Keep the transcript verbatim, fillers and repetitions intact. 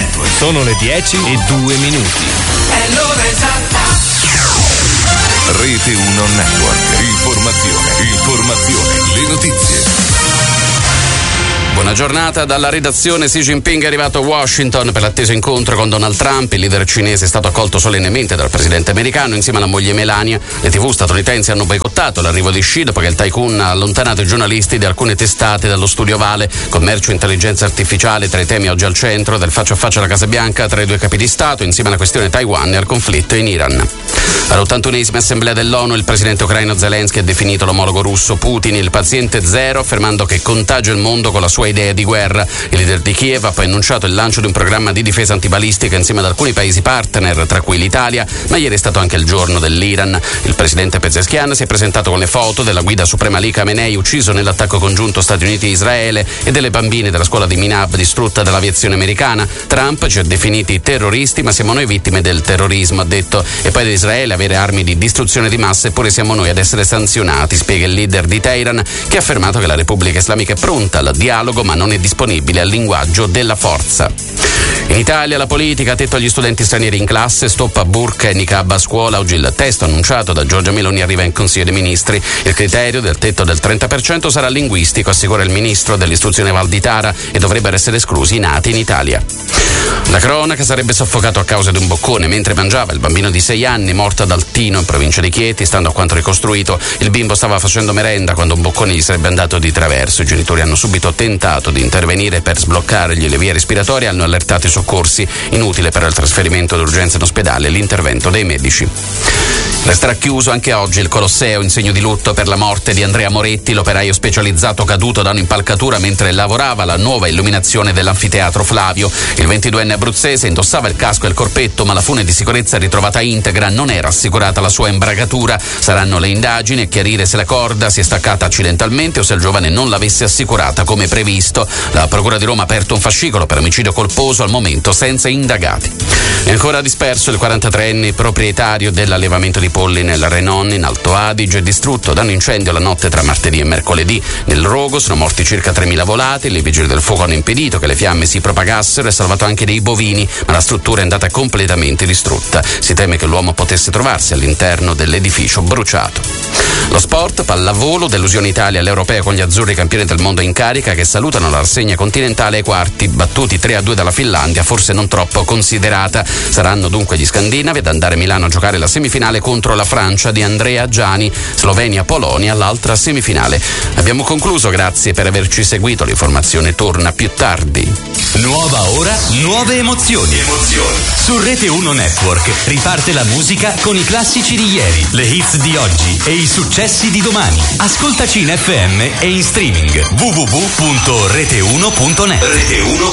Network. Sono le dieci e due minuti. È l'ora esatta. Rete uno Network. Informazione, informazione, le notizie. Buona giornata dalla redazione. Xi Jinping è arrivato a Washington per l'atteso incontro con Donald Trump. Il leader cinese è stato accolto solennemente dal presidente americano insieme alla moglie Melania. Le tivù statunitensi hanno boicottato l'arrivo di Xi dopo che il tycoon ha allontanato i giornalisti di alcune testate dallo studio ovale. Commercio e intelligenza artificiale tra i temi oggi al centro del faccia a faccia alla Casa Bianca tra i due capi di Stato, insieme alla questione Taiwan e al conflitto in Iran. All'ottantunesima assemblea dell'ONU il presidente ucraino Zelensky ha definito l'omologo russo Putin il paziente zero, affermando che contagia il mondo con la sua idee di guerra. Il leader di Kiev ha poi annunciato il lancio di un programma di difesa antibalistica insieme ad alcuni paesi partner, tra cui l'Italia, ma ieri è stato anche il giorno dell'Iran. Il presidente Pezeshkian si è presentato con le foto della guida suprema Ali Khamenei ucciso nell'attacco congiunto Stati Uniti-Israele e delle bambine della scuola di Minab distrutta dall'aviazione americana. Trump ci ha definiti terroristi, ma siamo noi vittime del terrorismo, ha detto, e poi di Israele avere armi di distruzione di massa, eppure siamo noi ad essere sanzionati, spiega il leader di Teheran, che ha affermato che la Repubblica Islamica è pronta al dialogo ma non è disponibile al linguaggio della forza. In Italia la politica ha detto agli studenti stranieri in classe stop a burqa e niqab a scuola. Oggi il testo annunciato da Giorgia Meloni arriva in Consiglio dei Ministri. Il criterio del tetto del trenta per cento sarà linguistico, assicura il ministro dell'istruzione Valditara, e dovrebbero essere esclusi i nati in Italia. La cronaca: sarebbe soffocato a causa di un boccone mentre mangiava. Il bambino di sei anni, morto ad Altino in provincia di Chieti. Stando a quanto ricostruito, il bimbo stava facendo merenda quando un boccone gli sarebbe andato di traverso. I genitori hanno subito tentato di intervenire per sbloccargli le vie respiratorie e hanno allertato i soccorsi. Inutile però il trasferimento d'urgenza in ospedale e l'intervento dei medici. Resterà chiuso anche oggi il Colosseo in segno di lutto per la morte di Andrea Moretti, l'operaio specializzato caduto da un'impalcatura mentre lavorava alla nuova illuminazione dell'anfiteatro Flavio. Il ventiduenne abruzzese indossava il casco e il corpetto, ma la fune di sicurezza ritrovata integra non era assicurata la sua imbragatura. Saranno le indagini a chiarire se la corda si è staccata accidentalmente o se il giovane non l'avesse assicurata come previsto. La Procura di Roma ha aperto un fascicolo per omicidio colposo, al momento senza indagati. È ancora disperso il quarantatreenne proprietario dell'allevamento di polli nel Renon in Alto Adige, distrutto da un incendio la notte tra martedì e mercoledì. Nel rogo sono morti circa tremila volatili. I vigili del fuoco hanno impedito che le fiamme si propagassero e salvato anche dei bovini, ma la struttura è andata completamente distrutta. Si teme che l'uomo potesse trovarsi all'interno dell'edificio bruciato. Lo sport, pallavolo, delusione Italia all'Europea con gli azzurri campioni del mondo in carica che salutano la rassegna continentale ai quarti, battuti tre a due dalla Finlandia, forse non troppo considerata. Saranno dunque gli scandinavi ad andare a Milano a giocare la semifinale contro la Francia di Andrea Giani. Slovenia-Polonia l'altra semifinale. Abbiamo concluso, grazie per averci seguito. L'informazione torna più tardi. Nuova ora, nuove emozioni. Emozioni. Su Rete uno Network riparte la musica con i classici di ieri, le hits di oggi e i successi di domani. Ascoltaci in F M e in streaming w w w punto rete uno punto net. Rete uno